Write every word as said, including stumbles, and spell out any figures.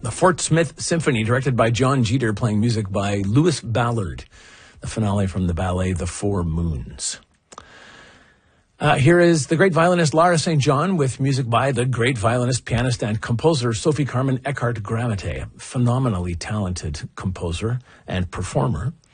The Fort Smith Symphony, directed by John Jeter, playing music by Louis Ballard. The finale from the ballet The Four Moons. Uh, here is the great violinist Lara Saint John with music by the great violinist, pianist, and composer Sophie Carmen Eckart Gramete, phenomenally talented composer and performer.